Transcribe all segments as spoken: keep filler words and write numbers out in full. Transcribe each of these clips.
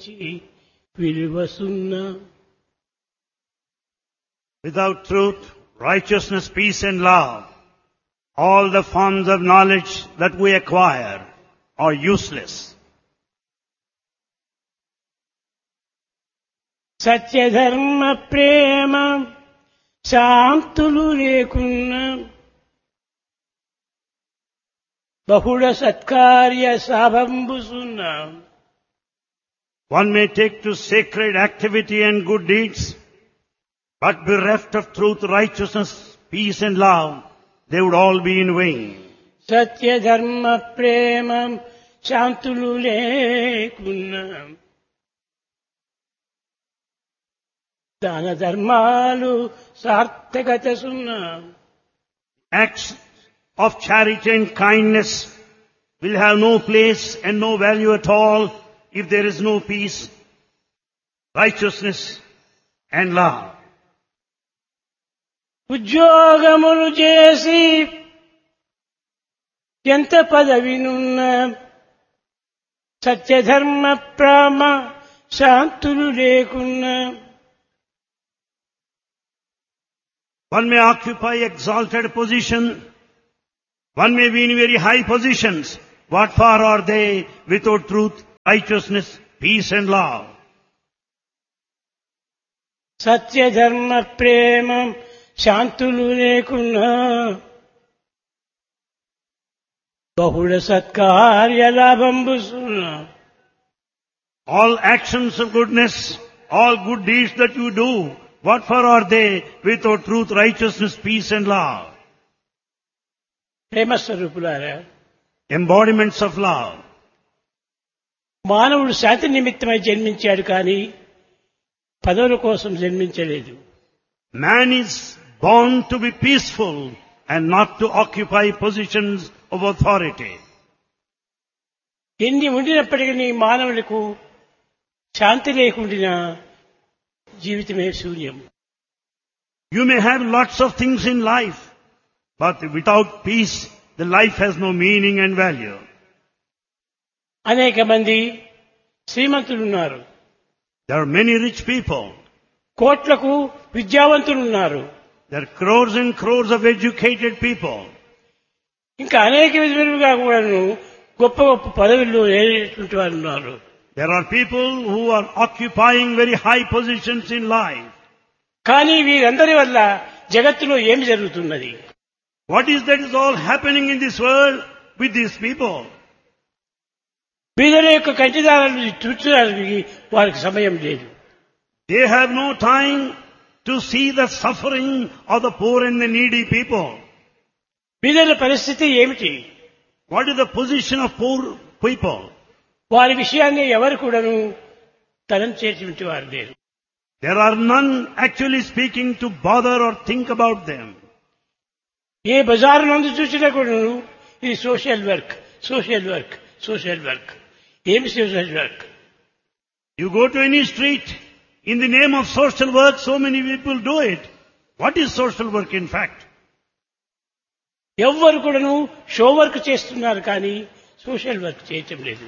మంచి విలువసున్నా. Without truth, righteousness, peace and love, all the forms of knowledge that we acquire are useless. సత్యధర్మ ప్రేమ శాంతులు లేకున్నా బహుళ సత్కార్య సాభంబుసున్నా. One may take to sacred activity and good deeds, but bereft of truth, righteousness, peace and love, they would all be in vain. సత్యధర్మ ప్రేమ శాంతులు లేకున్నా దాన ధర్మాలు సార్థకత సున్నా. Acts of charity and kindness will have no place and no value at all if there is no peace, righteousness and love. ఉద్యోగములు చేసి ఎంత పదవినున్న సత్యధర్మ ప్రేమ శాంతులు లేకున్నా One may occupy exalted position, one may be in very high positions. What for are they without truth, righteousness, peace and love? సత్యధర్మ ప్రేమ శాంతులు లేకున్నా బహుళ సత్కార్య లాభంబుసున్నా. All actions of goodness, all good deeds that you do, what for are they without truth, righteousness, peace and love? ప్రేమ స్వరూపులారా, Embodiments of love. మానవుడు శాంతి నిమిత్తమై జన్మించాడు కానీ పదవుల కోసం జన్మించలేదు. Man is born to be peaceful and not to occupy positions of authority. ఎన్ని ఉండినప్పటికీ మానవులకు శాంతి లేకుండా జీవితమే శూన్యం. You may have lots of things in life, but without peace, the life has no meaning and value. అనేక మంది శ్రీమంతులు ఉన్నారు, There are many rich people. కోట్లకు విద్యావంతులు ఉన్నారు, There are crores and crores of educated people. ఇంకా అనేక విధములుగా కూడాను గొప్ప గొప్ప పదవుల్లో ఏటువంటి వారు ఉన్నారు. There are people who are occupying very high positions in life. కానీ వీరందరి వల్ల జగత్తులో ఏమి జరుగుతున్నది? What is that is all happening in this world with these people? వీళ్ళ యొక్క కంటిదారులు చూర్చడానికి వారికి సమయం లేదు. They have no time to see the suffering of the poor and the needy people. వీళ్ళ పరిస్థితి ఏమిటి? What is the position of poor people? వారి విషయాన్ని ఎవరు కూడాను తరం చేసేటువంటి వారు లేరు. There are none actually speaking to bother or think about them. ఏ బజారు నందు చూసినా కూడాను ఇది social work, social work, social work. ఏమి social work? You go to any street, in the name of social work, so many people do it. What is social work in fact? ఎవ్వరు కూడాను show work చేస్తున్నారు కానీ social work చేయటం లేదు.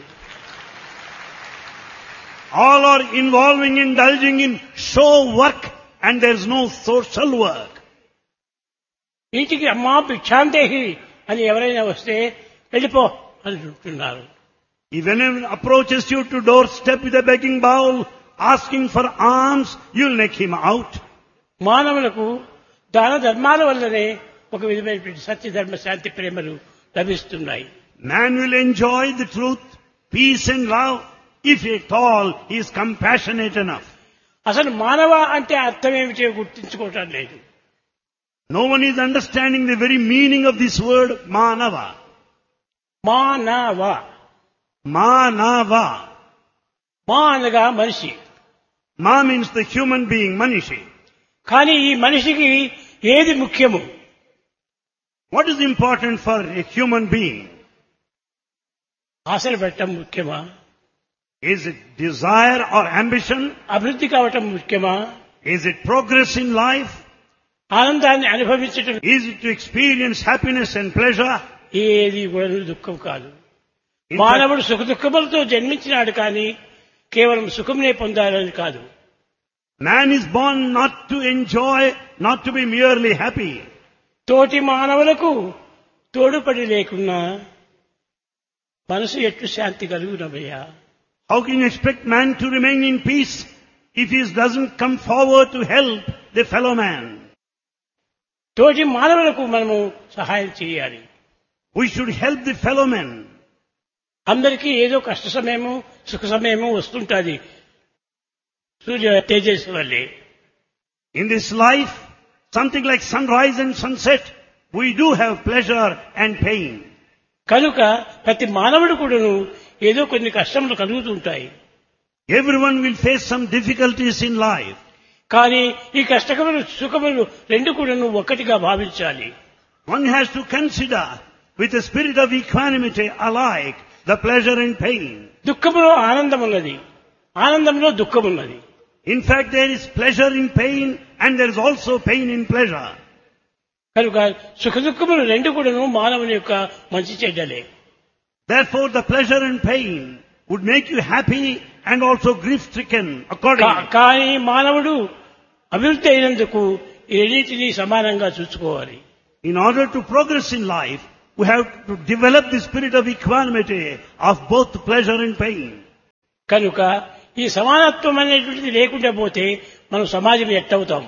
All are involving, indulging in show work and there is no social work. ఇంటికి అమ్మా భిక్షాందేహి అని ఎవరైనా వస్తే వెళ్ళిపో అని అంటున్నారు. If anyone approaches you to doorstep with a begging bowl, asking for alms, you'll make him out. మానవులకు దాన ధర్మాల వల్లనే ఒక విధమైనటువంటి సత్య ధర్మ శాంతి ప్రేమలు లభిస్తున్నాయి. Man will enjoy the truth, peace and love if at all he is compassionate enough. అసలు మానవ అంటే అర్థం ఏమిటో గుర్తించుకోవటం లేదు. No one is understanding the very meaning of this word manava. మానవ, Manava. మా అనగా మనిషి. Ma means the human being, Manishi. కానీ ఈ మనిషికి ఏది ముఖ్యము? What is important for a human being? ఆశలు పెట్టడం ముఖ్యమా? Is it desire or ambition? అభివృద్ధి కావటం ముఖ్యమా? Is it progress in life? ఆనందాన్ని అనుభవించటం? Is it to experience happiness and pleasure? ఏది కూడా దుఃఖం కాదు. In fact, మానవుడు సుఖ దుఃఖములతో జన్మించినాడు కానీ కేవలం సుఖంనే పొందాలని కాదు. Man is born not to enjoy, not to be merely happy. తోటి మానవులకు తోడుపడి లేకున్నా మనసు ఎట్లు శాంతి కలుగునవయ్యా? How can you expect man to remain in peace if he doesn't come forward to help the fellow man? తోటి మానవులకు మనము సహాయం చేయాలి. We should help the fellow men. అందరికీ ఏదో కష్ట సమయము సుఖ సమయము వస్తుంటుంది సూర్య తేజస్సు వల్లే. In this life, something like sunrise and sunset, we do have pleasure and pain. కనుక ప్రతి మానవుడు కూడాను ఏదో కొన్ని కష్టములు కలుగుతుంటాయి. Everyone will face some difficulties in life. కానీ ఈ కష్టములు సుఖములు రెండు కూడాను ఒక్కటిగా భావించాలి. One has to consider with a spirit of equanimity alike the pleasure and pain. దుఃఖములో ఆనందం ఉన్నది, ఆనందంలో దుఃఖం ఉన్నది. In fact, there is pleasure in pain and there is also pain in pleasure. కనుక సుఖ దుఃఖములు రెండు కూడాను మానవుని యొక్క మంచి చెడ్డలే. Therefore, the pleasure and pain would make you happy and also grief-stricken accordingly. కానీ మానవుడు అభివృద్ధి అయినందుకు ఈ రెండింటినీ సమానంగా చూసుకోవాలి. In order to progress in life, we have to develop the spirit of equanimity of both pleasure and pain. కనుక ఈ సమానత్వం అనేటువంటిది లేకుండా పోతే మనం సమాజం ఎట్టవుతాం?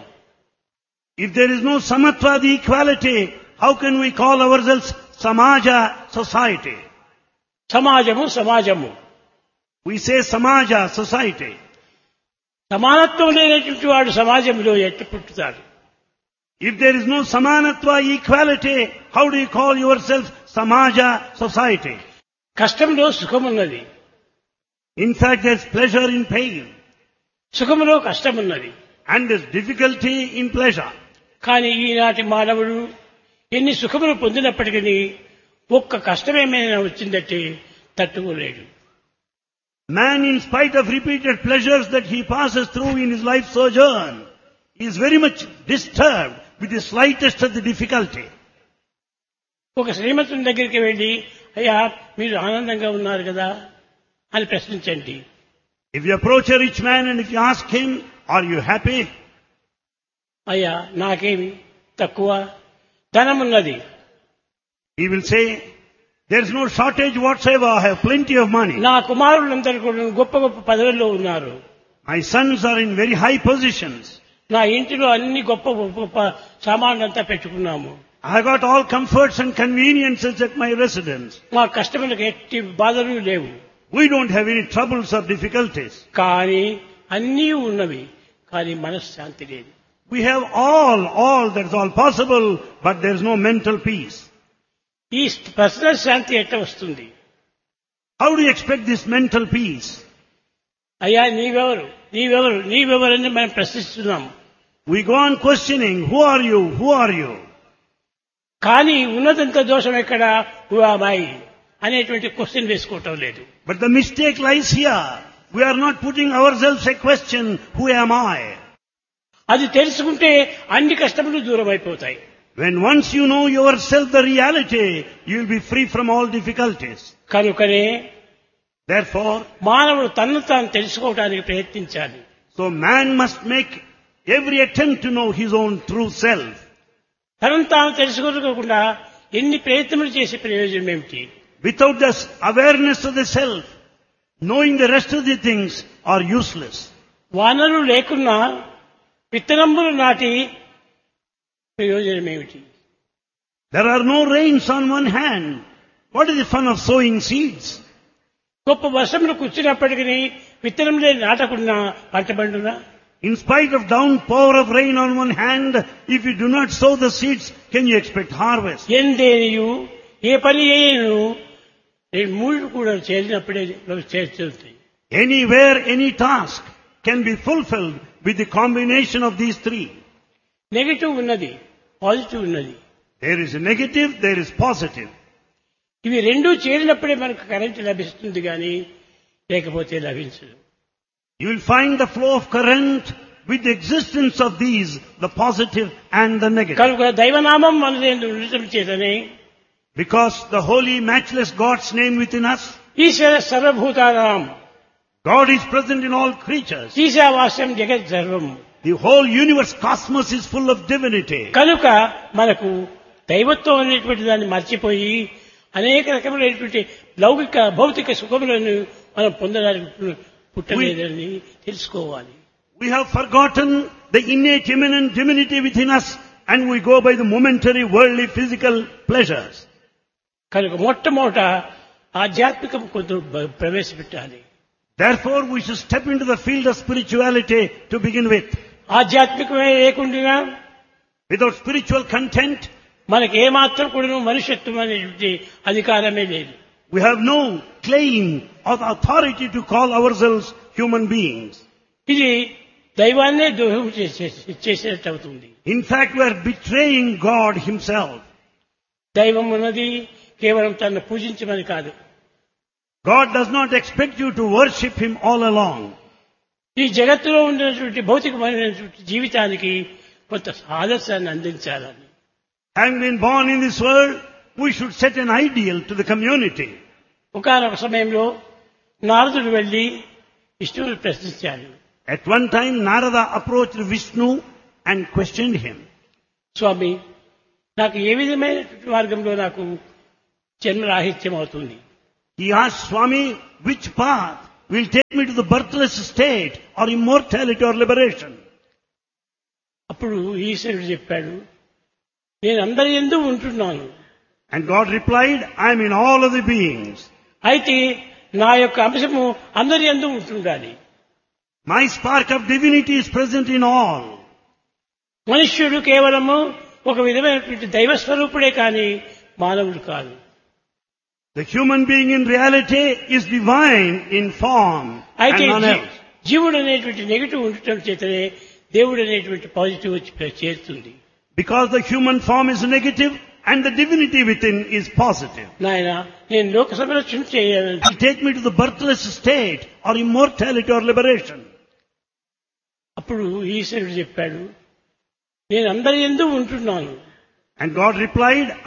If there is no samatva, the equality, how can we call ourselves samaja, society? సమాజము సమాజము We say samaja, society. సమానత్వం లేనటువంటి వాడు సమాజంలో ఎట్టి పుట్టుతాడు? If there is no samanatva, equality, how do you call yourself samaja, society? కష్టంలో సుఖం ఉన్నది, In fact, there is pleasure in pain సుఖములో కష్టం ఉన్నది. and there is difficulty in pleasure. కానీ ఈనాటి మానవుడు ఎన్ని సుఖములు పొందినప్పటికీ ఒక్క కష్టమేమైనా వచ్చిందంటే తట్టుకోలేడు. Man, in spite of repeated pleasures that he passes through in his life sojourn, is very much disturbed with the slightest of the difficulty. ఒక శ్రీమంతుని దగ్గరికి వెళ్ళి, అయ్యా మీరు ఆనందంగా ఉన్నారు కదా అని ప్రశ్నించండి. If you approach a rich man and if you ask him, are you happy? అయ్యా నాకేమి తక్కువ, ధనం ఉన్నది. He will say, there is no shortage whatsoever, I have plenty of money. నా కుమారులందరూ కూడా గొప్ప గొప్ప పదవుల్లో ఉన్నారు. My sons are in very high positions. నా ఇంటిలో అన్ని గొప్ప గొప్ప సామాన్లంతా పెట్టుకున్నాము. I got all comforts and conveniences at my residence. మా కష్టములకు ఎట్టి బాధలు లేవు. We don't have any troubles or difficulties. కానీ అన్నీ ఉన్నవి, కానీ మనశ్శాంతి లేదు. We have all, all, that's all possible, but there is no mental peace. ఈ పర్సనల్ శాంతి ఎట్లా వస్తుంది? How do you expect this mental peace? అయ్యా నీవెవరు నీవెవరు నీవెవరని మనం ప్రశ్నిస్తున్నాం. We go on questioning, who are you, who are you? కానీ ఉన్నదంత దోషం ఎక్కడ, who am I అనేటువంటి క్వశ్చన్ వేసుకోవటం లేదు. But the mistake lies here. We are not putting ourselves a question, who am I? అది తెలుసుకుంటే అన్ని కష్టములు దూరం అయిపోతాయి. When once you know yourself the reality, you will be free from all difficulties. కనుకనే Therefore, మానవుడు తన్ను తాను తెలుసుకోవడానికి ప్రయత్నించాలి. so man must make every attempt to know his own true self. తనను తాను తెలుసుకోకుండా ఎన్ని ప్రయత్నములు చేసే ప్రయోజనం ఏమిటి? Without this awareness of the self, knowing the rest of the things are useless. Owner లేకున్నా విత్తనములు నాటి ప్రయోజనం ఏమిటి? There are no rains on one hand. What is the fun of sowing seeds? గొప్ప వర్షములు కూర్చున్నప్పటికీ విత్తనములే నాటకుండా పంట పండునా? In spite of downpour of rain on one hand, if you do not sow the seeds, can you expect harvest? ఎందేనియు ఏ పని చేయను మూడు కూడా చేరినప్పుడే చేస్తుంది. Anywhere, any task can be fulfilled with the combination of these three. Negative ఉన్నది, positive ఉన్నది. There is a negative, there is positive. ఇవి రెండూ చేరినప్పుడే మనకు కరెంట్ లభిస్తుంది కానీ లేకపోతే లభించదు. You will find the flow of current with the existence of these, the positive and the negative. కనుక దైవనామం మనదేందు ఉండటం చేతనే, Because the holy, matchless God's name within us, ఈశ్వర సర్వభూతానాం, God is present in all creatures. ఈశావాస్యం జగత్ సర్వం. The whole universe, cosmos is full of divinity. కనుక మనకు దైవత్వం అనేటువంటి దాన్ని మర్చిపోయి అనేక రకములైనటువంటి లౌకిక భౌతిక సుఖములను మనం పొందడానికి పుట్టలేదని తెలుసుకోవాలి. We have forgotten the innate immanent divinity within us and we go by the momentary worldly physical pleasures. కనుక మొట్టమొదట ఆధ్యాత్మికం కొంత ప్రవేశపెట్టాలి. Therefore we should step into the field of spirituality to begin with. ఆధ్యాత్మికమే లేకుండా Without spiritual content, మనకి ఏమాత్రం కూడా మనుష్యత్వం అనేటువంటి అధికారమే లేదు. we have no claim of authority to call ourselves human beings. ఇది దైవాన్నే ద్రోహం చేసినట్టు అవుతుంది. In fact, we are betraying God himself. దైవం ఉన్నది కేవలం తనను పూజించమని కాదు. God does not expect you to worship him all along. ఈ జగత్తులో ఉన్నటువంటి భౌతికమైనటువంటి జీవితానికి కొంత ఆదర్శాన్ని అందించాలని. Having been born in this world, we should set an ideal to the community. ఒకానొక సమయంలో నారదుడు వెళ్లి విష్ణువుని ప్రశ్నించాడు. At one time, Narada approached Vishnu and questioned him. స్వామి, నాకు ఏ విధమైనటువంటి మార్గంలో నాకు జన్మరాహిత్యం అవుతుంది? He asked Swami, which path will take me to the birthless state or immortality or liberation? అప్పుడు ఈశ్వరుడు చెప్పాడు, నేను అందరి యందు ఉంటున్నాను. And God replied, I am in all of the beings. అయితే నా యొక్క అంశము అందరి యందు ఉంటుండాలి. My spark of divinity is present in all. మనుష్యుడు కేవలము ఒక విధమైనటువంటి దైవ స్వరూపుడే కానీ మానవుడు కాదు. The human being in reality is divine in form and అయితే none else. జీవుడు అనేటువంటి నెగిటివ్ ఉండటం చేతనే దేవుడు అనేటువంటి పాజిటివ్ వచ్చి చేరుతుంది. Because the human form is negative and the divinity within is positive. నాయన, నేను లోక సంరక్షణ చేయాలని It will take me to the birthless state or immortality or liberation. అప్పుడు ఈశ్వరుడు చెప్పాడు, నేను అందరి యందు ఉంటున్నాను. And God replied,